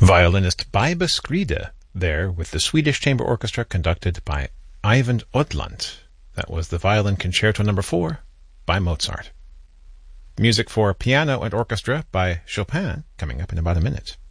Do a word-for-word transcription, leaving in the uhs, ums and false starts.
Violinist Baiba Skride there with the Swedish Chamber Orchestra conducted by Ivan Odland. That was the Violin Concerto number four by Mozart. Music for piano and orchestra by Chopin coming up in about a minute.